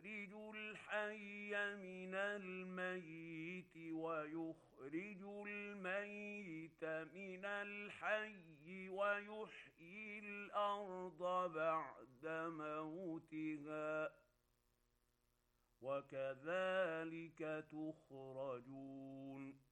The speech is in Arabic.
يخرج الحي من الميت ويخرج الميت من الحي ويحيي الأرض بعد موتها وكذلك تخرجون